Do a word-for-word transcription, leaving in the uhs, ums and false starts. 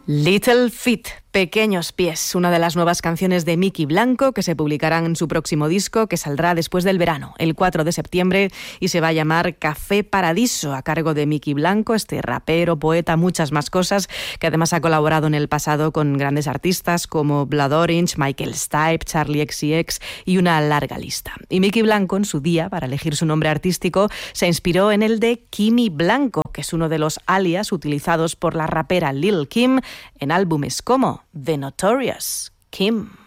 Little Feet, Pequeños Pies, una de las nuevas canciones de Miki Blanco que se publicarán en su próximo disco que saldrá después del verano, el cuatro de septiembre, y se va a llamar Café Paradiso, a cargo de Miki Blanco, este rapero, poeta, muchas más cosas, que además ha colaborado en el pasado con grandes artistas como Blood Orange, Michael Stipe, Charlie X C X y una larga lista. Y Miki Blanco, en su día, para elegir su nombre artístico, se inspiró en el de Kimmy Blanco, que es uno de los alias utilizados por la rapera Lil' Kim en álbumes como The Notorious Kim.